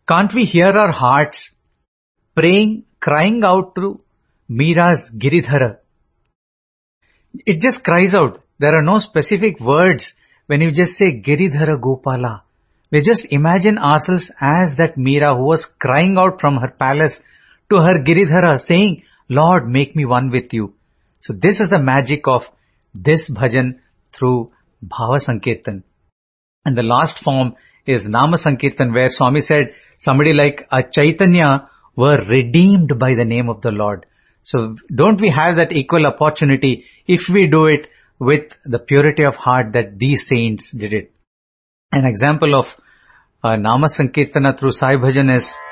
Can't we hear our hearts praying, crying out to Meera's Giridhara? It just cries out. There are no specific words when you just say Giridhara Gopala. We just imagine ourselves as that Meera who was crying out from her palace to her Giridhara saying, Lord, make me one with you. So this is the magic of this bhajan through Bhava Sankirtan. And the last form is Nama Sankirtan, where Swami said somebody like a Chaitanya were redeemed by the name of the Lord. So don't we have that equal opportunity if we do it with the purity of heart that these saints did it? An example of Nama Sankirtana through Sai Bhajan is